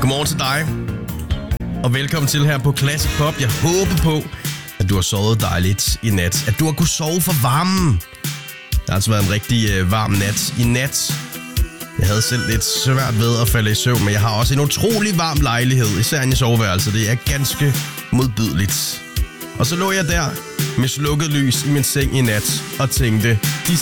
Godmorgen til dig, og velkommen til her på Classic Pop. Jeg håber på, at du har sovet dejligt i nat. At du har kunnet sove for varmen. Det har altså været en rigtig varm nat i nat. Jeg havde selv lidt svært ved at falde i søvn, men jeg har også en utrolig varm lejlighed, især i soveværelset. Det er ganske modbydeligt. Og så lå jeg der med slukket lys i min seng i nat og tænkte, de